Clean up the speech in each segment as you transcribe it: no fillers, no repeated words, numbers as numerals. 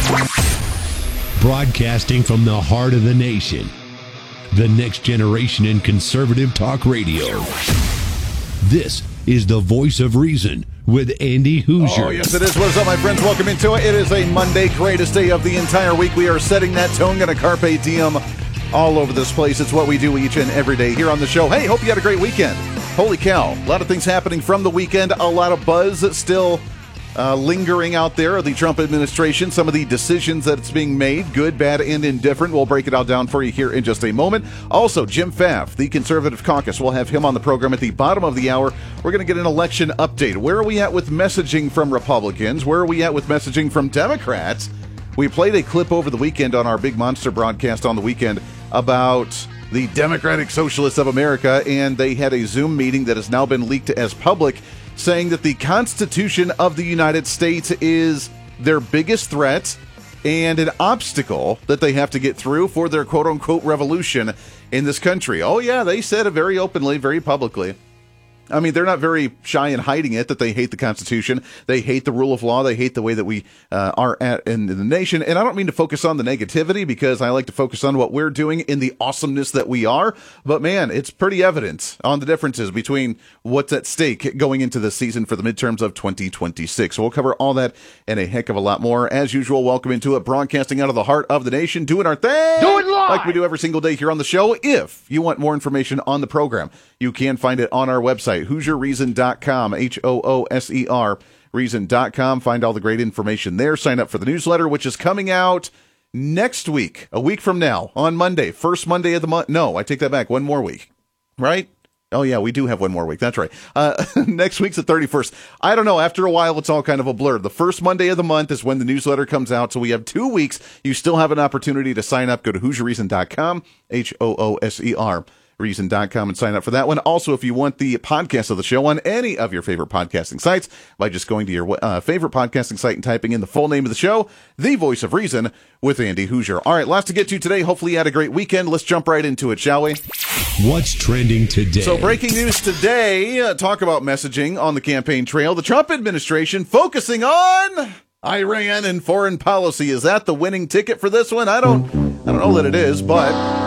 Broadcasting from the heart of the nation, the next generation in conservative talk radio. This is the Voice of Reason with Andy Hoosier. Oh, yes, it is. What is up, my friends? Welcome into it. It is a Monday, greatest day of the entire week. We are setting that tone, going to carpe diem all over this place. It's what we do each and every day here on the show. Hey, hope you had a great weekend. Holy cow. A lot of things happening from the weekend. A lot of buzz still lingering out there of the Trump administration. Some of the decisions that it's being made, good, bad, and indifferent. We'll break it all down for you here in just a moment. Also, Jim Pfaff, the Conservative Caucus. We'll have him on the program at the bottom of the hour. We're going to get an election update. Where are we at with messaging from Republicans? Where are we at with messaging from Democrats? We played a clip over the weekend on our Big Monster broadcast on the weekend about the Democratic Socialists of America, and they had a Zoom meeting that has now been leaked as public, saying that the Constitution of the United States is their biggest threat and an obstacle that they have to get through for their quote-unquote revolution in this country. Oh, yeah, they said it very openly, very publicly. I mean, they're not very shy in hiding it, that they hate the Constitution. They hate the rule of law. They hate the way that we are in the nation. And I don't mean to focus on the negativity, because I like to focus on what we're doing in the awesomeness that we are. But, man, it's pretty evident on the differences between what's at stake going into this season for the midterms of 2026. So we'll cover all that and a heck of a lot more. As usual, welcome into it, broadcasting out of the heart of the nation, doing our thing. Do it live! Like we do every single day here on the show. If you want more information on the program, you can find it on our website, HoosierReason.com, HOOSER, Reason.com. Find all the great information there. Sign up for the newsletter, which is coming out next week, a week from now, on Monday, first Monday of the month. No, I take that back. One more week, right? Oh, yeah, we do have one more week. That's right. Next week's the 31st. I don't know. After a while, it's all kind of a blur. The first Monday of the month is when the newsletter comes out. So we have 2 weeks. You still have an opportunity to sign up. Go to HoosierReason.com, HOOSER. Reason.com, and sign up for that one. Also, if you want the podcast of the show on any of your favorite podcasting sites, by just going to your favorite podcasting site and typing in the full name of the show, The Voice of Reason with Andy Hoosier. All right, lots to get to today. Hopefully you had a great weekend. Let's jump right into it, shall we? What's trending today? So breaking news today, talk about messaging on the campaign trail. The Trump administration focusing on Iran and foreign policy. Is that the winning ticket for this one? I don't know that it is, but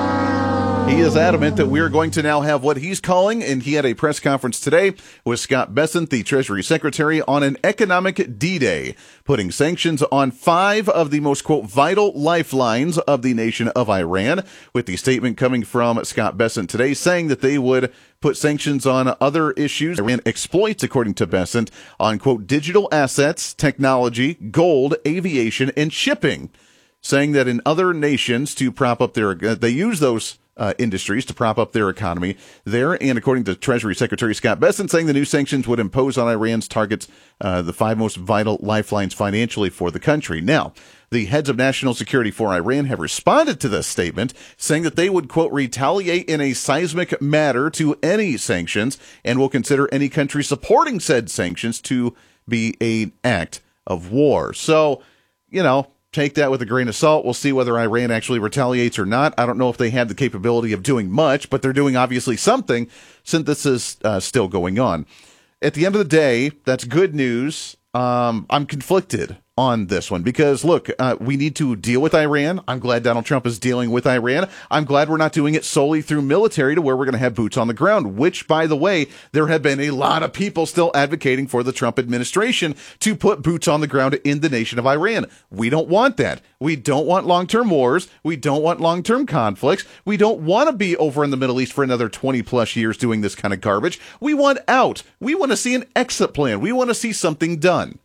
he is adamant that we are going to now have what he's calling, and he had a press conference today with Scott Bessent, the Treasury Secretary, on an economic D-Day, putting sanctions on 5 of the most, quote, vital lifelines of the nation of Iran, with the statement coming from Scott Bessent today saying that they would put sanctions on other issues Iran exploits, according to Bessent, on, quote, digital assets, technology, gold, aviation, and shipping, saying that in other nations to prop up they use those industries to prop up their economy there. And according to Treasury Secretary Scott Bessent, saying the new sanctions would impose on Iran's targets the 5 most vital lifelines financially for the country. Now, the heads of national security for Iran have responded to this statement, saying that they would, quote, retaliate in a seismic manner to any sanctions and will consider any country supporting said sanctions to be an act of war. So, you know, take that with a grain of salt. We'll see whether Iran actually retaliates or not. I don't know if they have the capability of doing much, but they're doing obviously something since this is still going on. At the end of the day, that's good news. I'm conflicted on this one because, look, we need to deal with Iran. I'm glad Donald Trump is dealing with Iran. I'm glad we're not doing it solely through military to where we're going to have boots on the ground, which, by the way, there have been a lot of people still advocating for the Trump administration to put boots on the ground in the nation of Iran. We don't want that. We don't want long-term wars. We don't want long-term conflicts. We don't want to be over in the Middle East for another 20-plus years doing this kind of garbage. We want out. We want to see an exit plan. We want to see something done.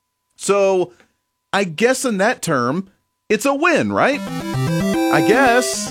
So I guess in that term, it's a win, right? I guess.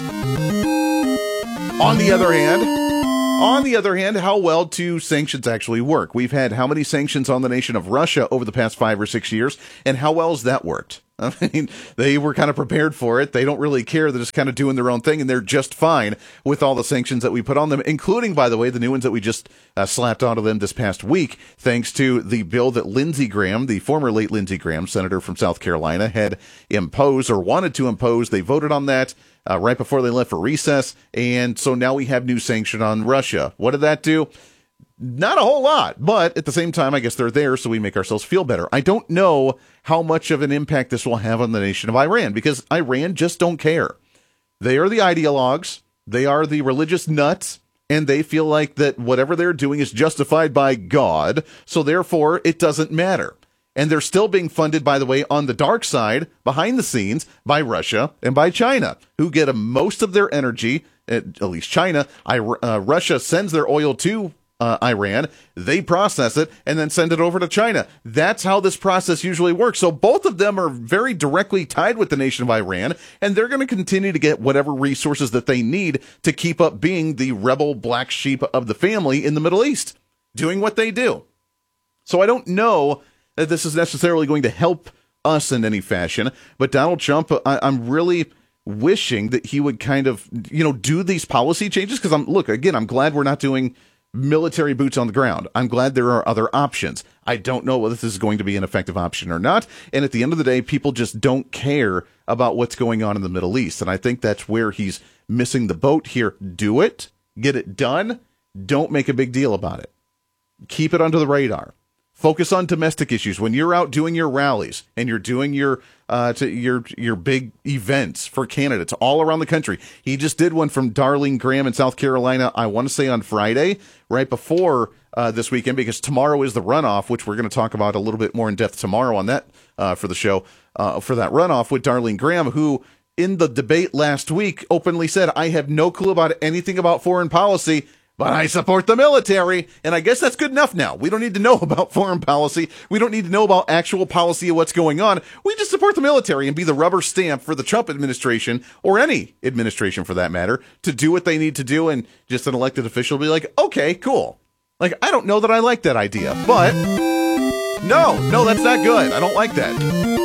On the other hand, how well do sanctions actually work? We've had how many sanctions on the nation of Russia over the past 5 or 6 years, and how well has that worked? I mean, they were kind of prepared for it. They don't really care. They're just kind of doing their own thing, and they're just fine with all the sanctions that we put on them, including, by the way, the new ones that we just slapped onto them this past week, thanks to the bill that Lindsey Graham, the former late Lindsey Graham, senator from South Carolina, had imposed or wanted to impose. They voted on that right before they left for recess, and so now we have new sanction on Russia. What did that do? Not a whole lot, but at the same time, I guess they're there, so we make ourselves feel better. I don't know how much of an impact this will have on the nation of Iran, because Iran just don't care. They are the ideologues, they are the religious nuts, and they feel like that whatever they're doing is justified by God, so therefore it doesn't matter. And they're still being funded, by the way, on the dark side, behind the scenes, by Russia and by China, who get most of their energy, at least China. Russia sends their oil to Iran, they process it, and then send it over to China. That's how this process usually works. So both of them are very directly tied with the nation of Iran, and they're going to continue to get whatever resources that they need to keep up being the rebel black sheep of the family in the Middle East, doing what they do. So I don't know that this is necessarily going to help us in any fashion, but Donald Trump, I'm really wishing that he would kind of, do these policy changes, because I'm glad we're not doing military boots on the ground. I'm glad there are other options. I don't know whether this is going to be an effective option or not. And at the end of the day, people just don't care about what's going on in the Middle East. And I think that's where he's missing the boat here. Do it. Get it done. Don't make a big deal about it. Keep it under the radar. Focus on domestic issues. When you're out doing your rallies and you're doing your big events for candidates all around the country. He just did one from Darlene Graham in South Carolina, I want to say on Friday, right before this weekend, because tomorrow is the runoff, which we're going to talk about a little bit more in depth tomorrow on that for the show, for that runoff with Darlene Graham, who in the debate last week openly said, I have no clue about anything about foreign policy, but I support the military, and I guess that's good enough now. We don't need to know about foreign policy. We don't need to know about actual policy of what's going on. We just support the military and be the rubber stamp for the Trump administration, or any administration for that matter, to do what they need to do, and just an elected official be like, okay, cool. Like, I don't know that I like that idea, but no, that's not good. I don't like that.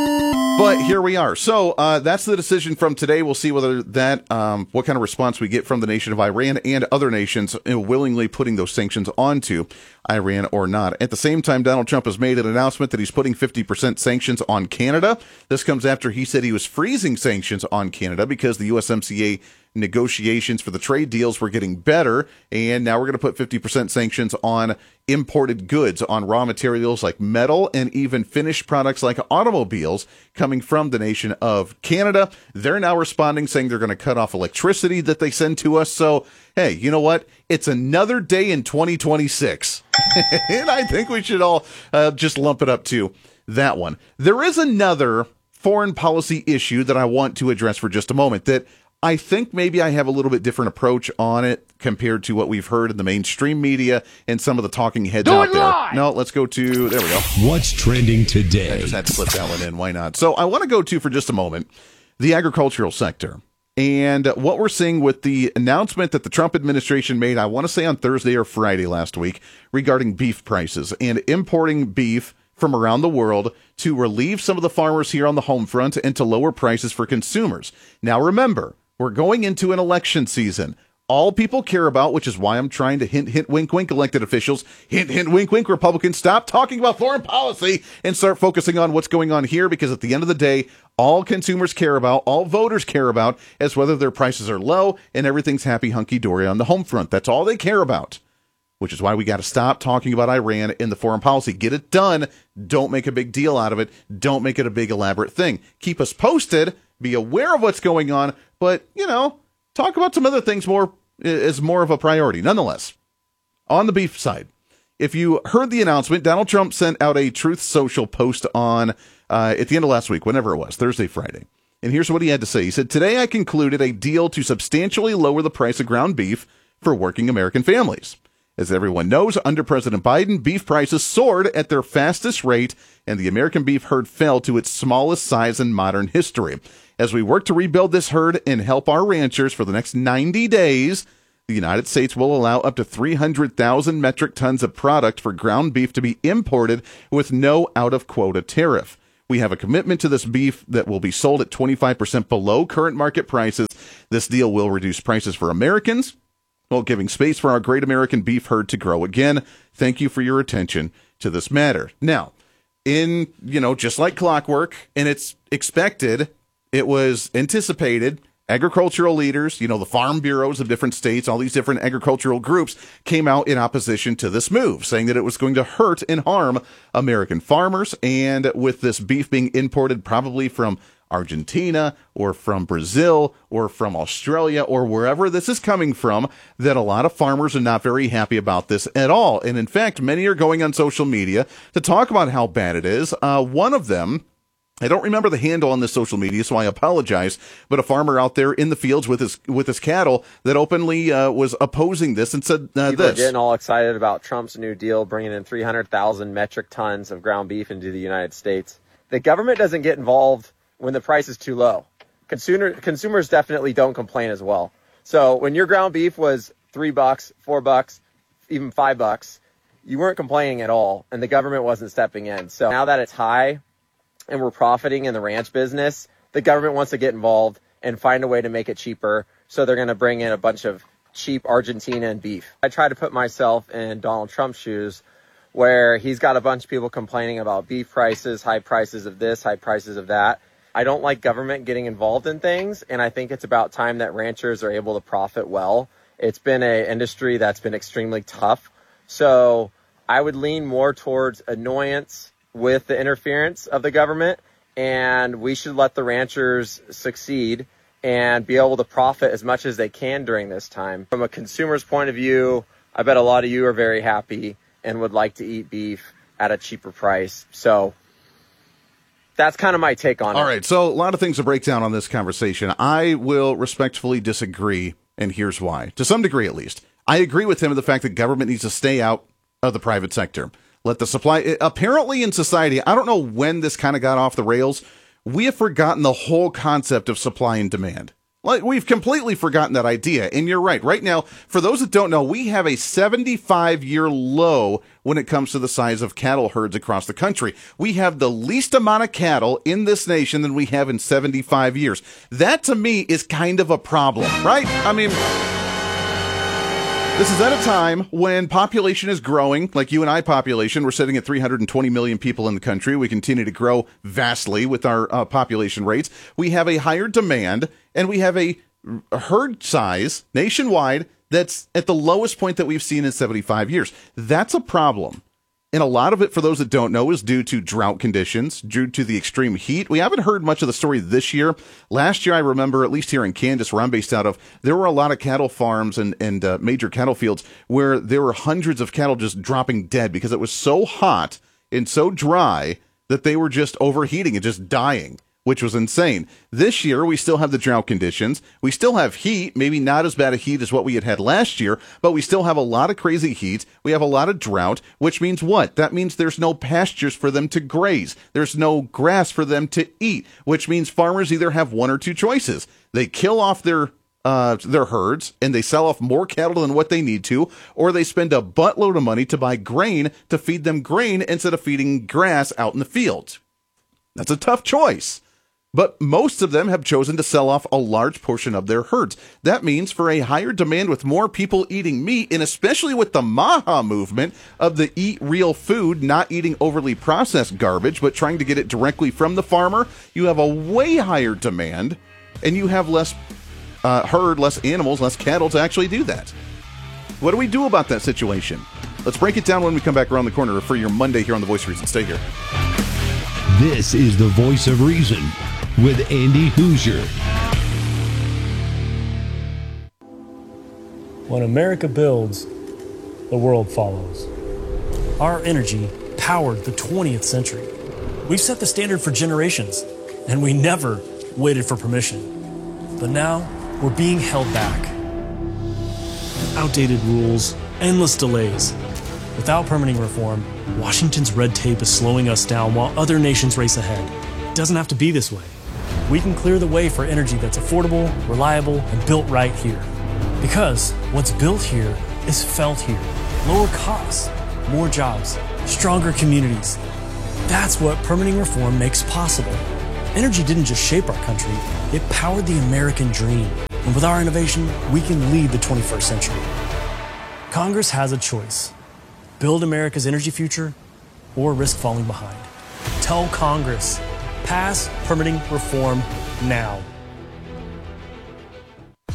But here we are. So that's the decision from today. We'll see whether that, what kind of response we get from the nation of Iran and other nations willingly putting those sanctions onto Iran or not. At the same time, Donald Trump has made an announcement that he's putting 50% sanctions on Canada. This comes after he said he was freezing sanctions on Canada because the USMCA negotiations for the trade deals were getting better, and now we're going to put 50% sanctions on imported goods, on raw materials like metal, and even finished products like automobiles coming from the nation of Canada. They're now responding, saying they're going to cut off electricity that they send to us. So, hey, you know what? It's another day in 2026. And I think we should all just lump it up to that one. There is another foreign policy issue that I want to address for just a moment that I think maybe I have a little bit different approach on it compared to what we've heard in the mainstream media and some of the talking heads out there. No, let's go to, there we go. What's trending today? I just had to slip that one in. Why not? So I want to go to, for just a moment, the agricultural sector. And what we're seeing with the announcement that the Trump administration made, I want to say on Thursday or Friday last week, regarding beef prices and importing beef from around the world to relieve some of the farmers here on the home front and to lower prices for consumers. Now remember, we're going into an election season. All people care about, which is why I'm trying to hint, wink, wink, elected officials, hint, wink, wink, Republicans, stop talking about foreign policy and start focusing on what's going on here, because at the end of the day, all consumers care about, all voters care about, is whether their prices are low and everything's happy hunky-dory on the home front. That's all they care about, which is why we got to stop talking about Iran in the foreign policy. Get it done. Don't make a big deal out of it. Don't make it a big elaborate thing. Keep us posted. Be aware of what's going on, but, talk about some other things more of a priority. Nonetheless, on the beef side, if you heard the announcement, Donald Trump sent out a Truth Social post on at the end of last week, whenever it was, Thursday, Friday. And here's what he had to say. He said, "Today I concluded a deal to substantially lower the price of ground beef for working American families. As everyone knows, under President Biden, beef prices soared at their fastest rate, and the American beef herd fell to its smallest size in modern history. As we work to rebuild this herd and help our ranchers for the next 90 days, the United States will allow up to 300,000 metric tons of product for ground beef to be imported with no out-of-quota tariff. We have a commitment to this beef that will be sold at 25% below current market prices. This deal will reduce prices for Americans, while giving space for our great American beef herd to grow again. Thank you for your attention to this matter." Now, just like clockwork, and it's expected, it was anticipated, agricultural leaders, the farm bureaus of different states, all these different agricultural groups came out in opposition to this move, saying that it was going to hurt and harm American farmers. And with this beef being imported probably from Argentina or from Brazil or from Australia or wherever this is coming from, that a lot of farmers are not very happy about this at all. And in fact, many are going on social media to talk about how bad it is. One of them, I don't remember the handle on this social media, so I apologize, but a farmer out there in the fields with his cattle that openly was opposing this and said People this. are getting all excited about Trump's new deal, bringing in 300,000 metric tons of ground beef into the United States. The government doesn't get involved when the price is too low. Consumers definitely don't complain as well. So when your ground beef was $3, $4, even $5, you weren't complaining at all, and the government wasn't stepping in. So now that it's high and we're profiting in the ranch business, the government wants to get involved and find a way to make it cheaper. So they're going to bring in a bunch of cheap Argentinian beef. I try to put myself in Donald Trump's shoes, where he's got a bunch of people complaining about beef prices, high prices of this, high prices of that. I don't like government getting involved in things, and I think it's about time that ranchers are able to profit well. It's been an industry that's been extremely tough. So I would lean more towards annoyance with the interference of the government, and we should let the ranchers succeed and be able to profit as much as they can during this time. From a consumer's point of view, I bet a lot of you are very happy and would like to eat beef at a cheaper price. So that's kind of my take on it. All right, so a lot of things to break down on this conversation. I will respectfully disagree, and here's why. To some degree, at least. I agree with him in the fact that government needs to stay out of the private sector. Let the supply... Apparently in society, I don't know when this kind of got off the rails, we have forgotten the whole concept of supply and demand. Like, we've completely forgotten that idea. And you're right. Right now, for those that don't know, we have a 75-year low when it comes to the size of cattle herds across the country. We have the least amount of cattle in this nation than we have in 75 years. That, to me, is kind of a problem, right? I mean, this is at a time when population is growing, like you and I population. We're sitting at 320 million people in the country. We continue to grow vastly with our population rates. We have a higher demand, and we have a herd size nationwide that's at the lowest point that we've seen in 75 years. That's a problem. And a lot of it, for those that don't know, is due to drought conditions, due to the extreme heat. We haven't heard much of the story this year. Last year, I remember, at least here in Kansas, where I'm based out of, there were a lot of cattle farms and major cattle fields where there were hundreds of cattle just dropping dead because it was so hot and so dry that they were just overheating and just dying, which was insane. This year, we still have the drought conditions. We still have heat, maybe not as bad a heat as what we had last year, but we still have a lot of crazy heat. We have a lot of drought, which means what? That means there's no pastures for them to graze. There's no grass for them to eat, which means farmers either have one or two choices. They kill off their herds and they sell off more cattle than what they need to, or they spend a buttload of money to buy grain to feed them grain instead of feeding grass out in the fields. That's a tough choice. But most of them have chosen to sell off a large portion of their herds. That means for a higher demand with more people eating meat, and especially with the MAHA movement of the eat real food, not eating overly processed garbage, but trying to get it directly from the farmer, you have a way higher demand, and you have less herd, less animals, less cattle to actually do that. What do we do about that situation? Let's break it down when we come back around the corner for your Monday here on The Voice of Reason. Stay here. This is The Voice of Reason with Andy Hoosier. When America builds, the world follows. Our energy powered the 20th century. We've set the standard for generations, and we never waited for permission. But now, we're being held back. Outdated rules, endless delays. Without permitting reform, Washington's red tape is slowing us down while other nations race ahead. It doesn't have to be this way. We can clear the way for energy that's affordable, reliable, and built right here. Because what's built here is felt here. Lower costs, more jobs, stronger communities. That's what permitting reform makes possible. Energy didn't just shape our country, it powered the American dream. And with our innovation, we can lead the 21st century. Congress has a choice. Build America's energy future or risk falling behind. Tell Congress, pass permitting reform now.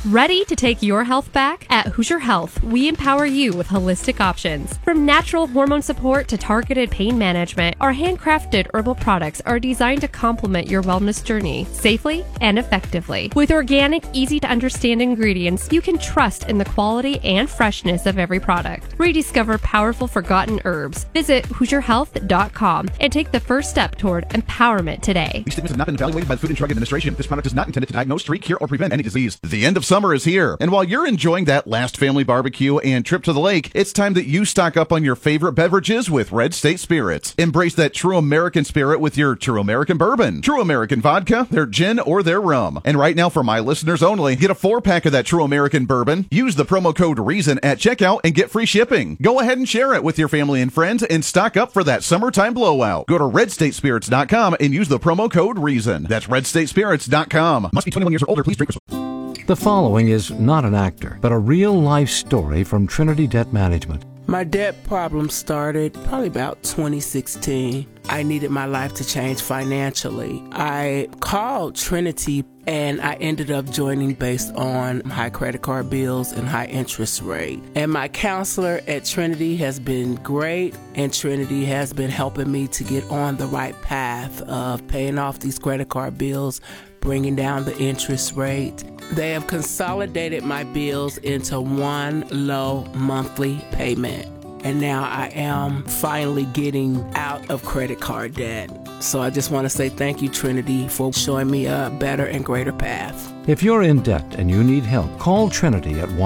Ready to take your health back? At Hoosier Health, we empower you with holistic options. From natural hormone support to targeted pain management, our handcrafted herbal products are designed to complement your wellness journey safely and effectively. With organic, easy-to-understand ingredients, you can trust in the quality and freshness of every product. Rediscover powerful forgotten herbs. Visit HoosierHealth.com and take the first step toward empowerment today. These statements have not been evaluated by the Food and Drug Administration. This product is not intended to diagnose, treat, cure, or prevent any disease. The end of summer is here, and while you're enjoying that last family barbecue and trip to the lake, it's time that you stock up on your favorite beverages with Red State Spirits. Embrace that true American spirit with your True American Bourbon, True American Vodka, their gin, or their rum. And right now, for my listeners only, get a 4-pack of that True American Bourbon, use the promo code REASON at checkout, and get free shipping. Go ahead and share it with your family and friends and stock up for that summertime blowout. Go to redstatespirits.com and use the promo code REASON. That's redstatespirits.com. Must be 21 years or older. Please drink responsibly. The following is not an actor, but a real-life story from Trinity Debt Management. My debt problem started probably about 2016. I needed my life to change financially. I called Trinity and I ended up joining based on high credit card bills and high interest rate. And my counselor at Trinity has been great, and Trinity has been helping me to get on the right path of paying off these credit card bills, bringing down the interest rate. They have consolidated my bills into one low monthly payment. And now I am finally getting out of credit card debt. So I just want to say thank you, Trinity, for showing me a better and greater path. If you're in debt and you need help, call Trinity at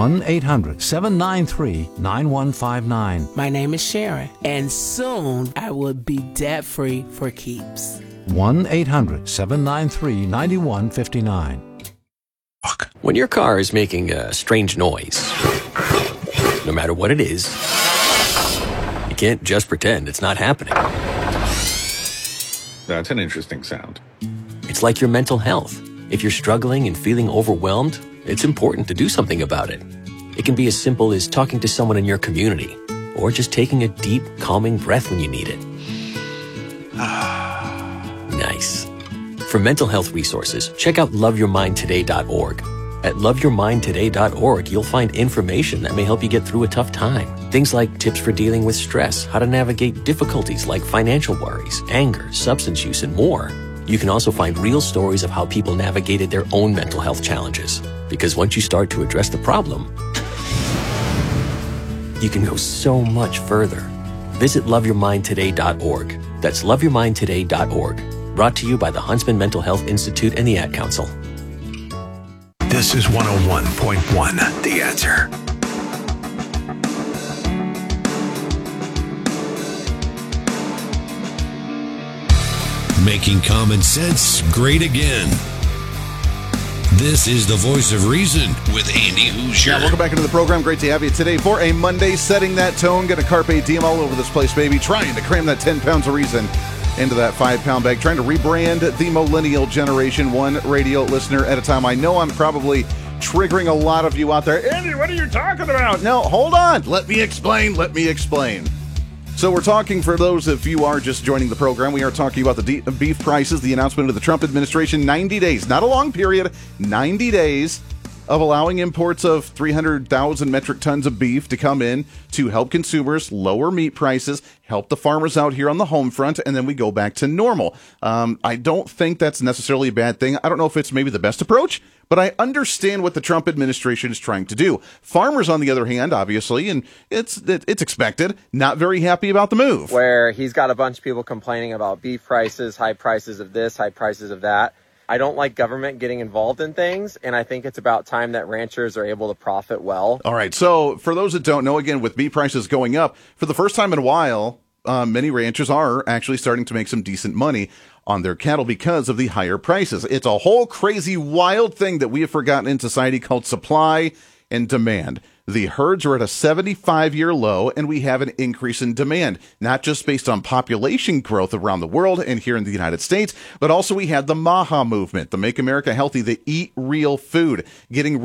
1-800-793-9159. My name is Sharon, and soon I will be debt-free for keeps. 1-800-793-9159. When your car is making a strange noise, no matter what it is, you can't just pretend it's not happening. That's an interesting sound. It's like your mental health. If you're struggling and feeling overwhelmed, it's important to do something about it. It can be as simple as talking to someone in your community, or just taking a deep, calming breath when you need it. Nice. For mental health resources, check out loveyourmindtoday.org. At loveyourmindtoday.org, you'll find information that may help you get through a tough time. Things like tips for dealing with stress, how to navigate difficulties like financial worries, anger, substance use, and more. You can also find real stories of how people navigated their own mental health challenges. Because once you start to address the problem, you can go so much further. Visit loveyourmindtoday.org. That's loveyourmindtoday.org. Brought to you by the Huntsman Mental Health Institute and the Ad Council. This is 101.1 The Answer. Making common sense great again. This is the Voice of Reason with Andy Hoosier. Yeah, welcome back into the program. Great to have you today for a Monday. Setting that tone, gonna carpe diem all over this place, baby. Trying to cram that 10 pounds of reason into that 5-pound bag. Trying to rebrand the millennial generation, one radio listener at a time. I know I'm probably triggering a lot of you out there. Andy, what are you talking about? No, hold on. Let me explain. So we're talking, for those of you who are just joining the program, we are talking about the beef prices, the announcement of the Trump administration, 90 days, not a long period, 90 days of allowing imports of 300,000 metric tons of beef to come in to help consumers lower meat prices, help the farmers out here on the home front, and then we go back to normal. I don't think that's necessarily a bad thing. I don't know if it's maybe the best approach, but I understand what the Trump administration is trying to do. Farmers, on the other hand, obviously, and it's expected, not very happy about the move. Where he's got a bunch of people complaining about beef prices, high prices of this, high prices of that. I don't like government getting involved in things, and I think it's about time that ranchers are able to profit well. All right, so for those that don't know, again, with beef prices going up, for the first time in a while, many ranchers are actually starting to make some decent money on their cattle because of the higher prices. It's a whole crazy, wild thing that we have forgotten in society called supply and demand. The herds are at a 75-year low, and we have an increase in demand, not just based on population growth around the world and here in the United States, but also we had the MAHA movement, the Make America Healthy, the Eat Real Food, getting